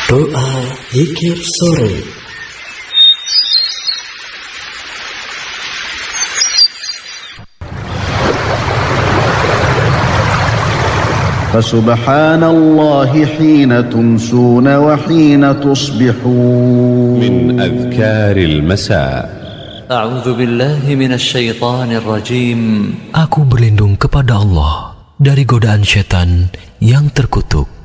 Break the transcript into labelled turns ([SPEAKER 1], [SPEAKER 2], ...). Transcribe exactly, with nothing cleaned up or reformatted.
[SPEAKER 1] Doa Zikir Sore.
[SPEAKER 2] Fasubhanallahi hina tumsuna wa hina tusbihun.
[SPEAKER 3] Min adhkaril masa.
[SPEAKER 4] A'udzu billahi minasy syaithanir rajim.
[SPEAKER 5] Aku berlindung kepada Allah dari godaan syaitan yang terkutuk.